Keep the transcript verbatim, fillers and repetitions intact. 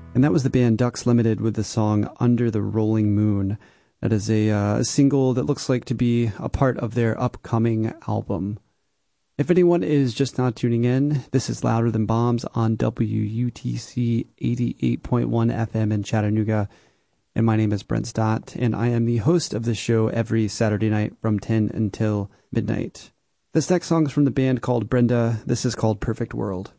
And that was the band Ducks Limited with the song Under the Rolling Moon. That is a, uh, a single that looks like to be a part of their upcoming album. If anyone is just now tuning in, this is Louder Than Bombs on W U T C eighty-eight point one F M in Chattanooga. And my name is Brent Stott, and I am the host of this show every Saturday night from ten until midnight. This next song is from the band called Brenda. This is called Perfect World.